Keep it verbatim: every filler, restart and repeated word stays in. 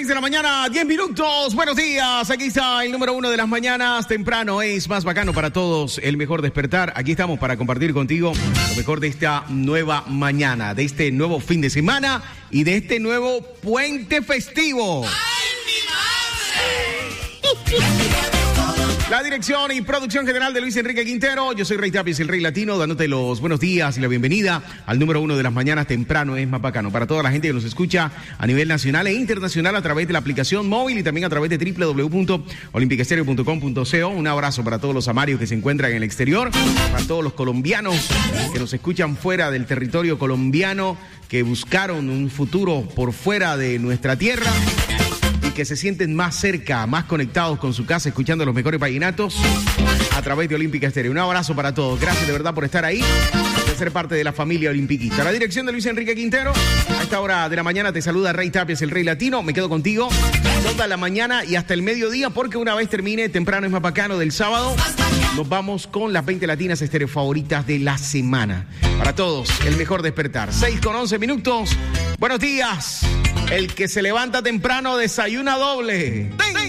seis de la mañana, diez minutos. Buenos días. Aquí está el número uno de las mañanas. Temprano es más bacano para todos. El mejor despertar. Aquí estamos para compartir contigo lo mejor de esta nueva mañana, de este nuevo fin de semana y de este nuevo puente festivo. ¡Ay, mi madre! La dirección y producción general de Luis Enrique Quintero. Yo soy Rey Tapias, el Rey Latino, dándote los buenos días y la bienvenida al número uno de las mañanas. Temprano es más bacano para toda la gente que nos escucha a nivel nacional e internacional a través de la aplicación móvil y también a través de doble u doble u doble u punto olímpica estéreo punto com punto co. Un abrazo para todos los amarios que se encuentran en el exterior, para todos los colombianos que nos escuchan fuera del territorio colombiano, que buscaron un futuro por fuera de nuestra tierra, que se sienten más cerca, más conectados con su casa, escuchando los mejores vallenatos a través de Olímpica Estéreo. Un abrazo para todos. Gracias de verdad por estar ahí, por ser parte de la familia olimpiquista. La dirección de Luis Enrique Quintero. A esta hora de la mañana te saluda Rey Tapias, el Rey Latino. Me quedo contigo toda la mañana y hasta el mediodía, porque una vez termine Temprano es más bacano del sábado, nos vamos con las veinte latinas estéreo favoritas de la semana. Para todos, el mejor despertar. seis con once minutos. Buenos días. El que se levanta temprano desayuna doble. ¡Ding!